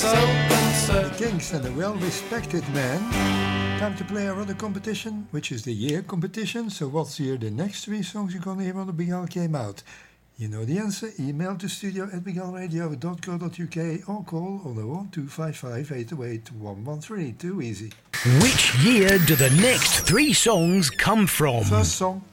The Kings and a well-respected man. Time to play our other competition, which is the year competition. So what's year the next three songs you're going to hear on the Beagle came out? You know the answer. Email to studio@beagleradio.co.uk or call on 01255 808 113. Too easy. Which year do the next three songs come from? First song.